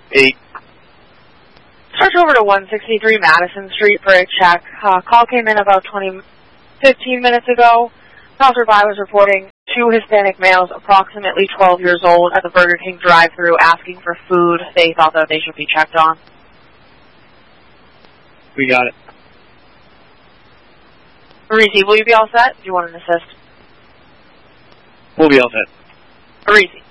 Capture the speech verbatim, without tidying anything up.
Eight. Search over to one sixty-three Madison Street for a check. Uh, call came in about twenty, fifteen minutes ago. Passerby was reporting two Hispanic males, approximately twelve years old, at the Burger King drive-thru asking for food. They thought that they should be checked on. We got it. Parisi, will you be all set? Do you want an assist? We'll be all set. Parisi.